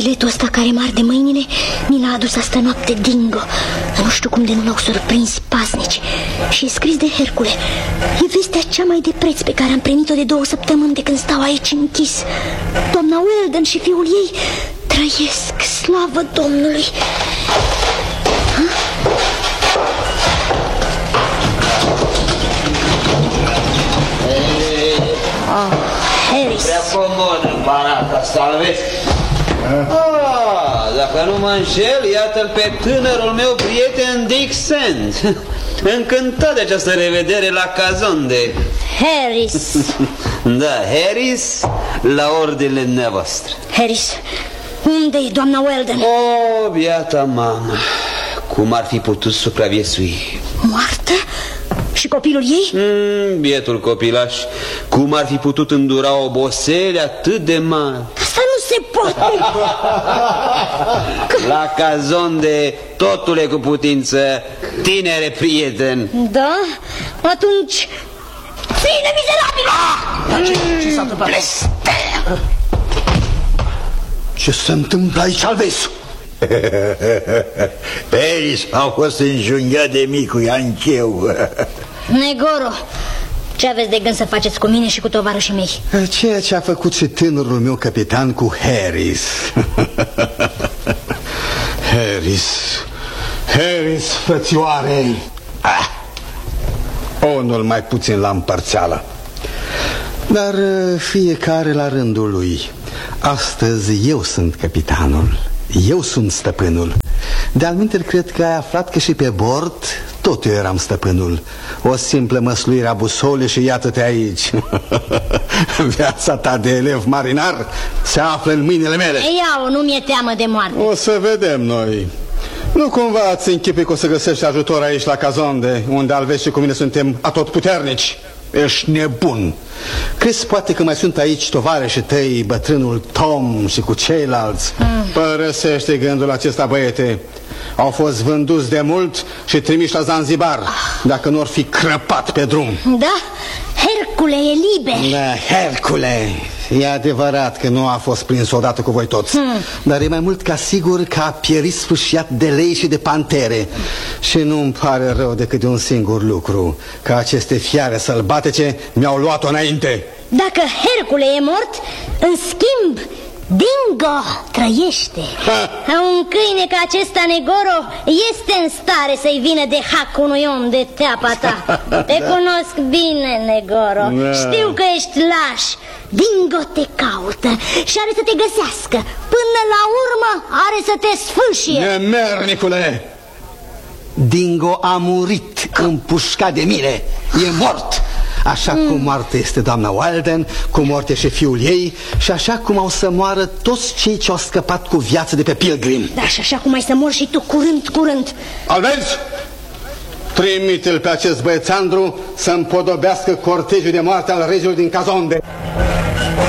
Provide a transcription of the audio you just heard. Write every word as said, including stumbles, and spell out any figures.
Biletul ăsta care mă arde mâinile mi l-a adus astă noapte Dingo. Nu știu cum de nu l-au surprins pasnici. Și e scris de Hercule. E vestea cea mai de preț pe care am primit-o de două săptămâni de când stau aici închis. Doamna Weldon și fiul ei trăiesc, slavă Domnului. Ha? Oh, Harris. Prea comodă barata asta, vezi? Ah, dacă nu mă înșel, iată-l pe tânărul meu prieten Dick Sand. Încântat de această revedere la Cazonde. Harris. Da, Harris, la ordinele dumneavoastră. Harris, unde-i doamna Weldon? O, biata mamă, cum ar fi putut supraviețui? Moartă? Și copilul ei? Mm, bietul copilaș, cum ar fi putut îndura obosele atât de mari? Asta nu se poate. La Cazonde totul e cu putință, tinere prieten. Da? Atunci ține, mizerabil! Dar ce, ce s-a întâmplat? Blestem! Ce se întâmplă aici, Alvesu? Harris a fost înjunghiat de micul Iancheu. Negoro, ce aveți de gând să faceți cu mine și cu tovarășii mei? Ceea ce a făcut și tânărul meu capitan cu Harris. Harris, Harris, frățioare. Ah, unul mai puțin la împărțeală. Dar fiecare la rândul lui. Astăzi eu sunt capitanul, eu sunt stăpânul. De-al minteri, cred că ai aflat că și pe bord tot eu eram stăpânul. O simplă măsluire a busolei și iată-te aici. Viața ta de elev marinar se află în mâinile mele. Iau, nu mi-e teamă de moarte. O să vedem noi. Nu cumva îți închipui că o să găsești ajutor aici la Cazonde, unde Alves și cu mine suntem atotputernici? Ești nebun. Crezi poate că mai sunt aici tovarășii tăi, bătrânul Tom și cu ceilalți? mm. Părăsește gândul acesta, băiete. Au fost vânduți de mult și trimiși la Zanzibar, ah. dacă nu ar fi crăpat pe drum. Da? Hercule e liber. Da, Hercule. E adevărat că nu a fost prins odată cu voi toți, hmm. dar e mai mult ca sigur că a pierit sfâșiat de lei și de pantere. Și nu-mi pare rău decât de un singur lucru, că aceste fiare sălbatice mi-au luat-o înainte. Dacă Hercule e mort, în schimb Dingo trăiește. Ha. Un câine ca acesta, Negoro, este în stare să-i vină de hac unui om de teapa ta. Te da. cunosc bine, Negoro, da. Știu că ești laș. Dingo te caută și are să te găsească. Până la urmă are să te sfâșie. Nemernicule, Dingo a murit împușcat de mine. E mort. Așa mm. cum moartă este doamna Weldon, cum moarte și fiul ei, și așa cum au să moară toți cei ce au scăpat cu viață de pe Pilgrim. Da, și așa cum ai să mori și tu curând, curând. Alves, trimite-l pe acest băiețandru să împodobească cortejul de moarte al regiului din Cazonde.